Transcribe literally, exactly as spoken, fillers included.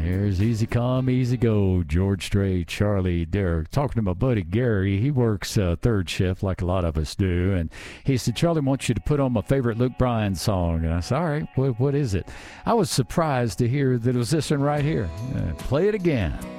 There's Easy Come, Easy Go. George Strait, Charlie, Derek. Talking to my buddy Gary. He works uh, third shift like a lot of us do. And he said, Charlie wants you to put on my favorite Luke Bryan song. And I said, all right, what, what is it? I was surprised to hear that it was this one right here. Uh, play it again.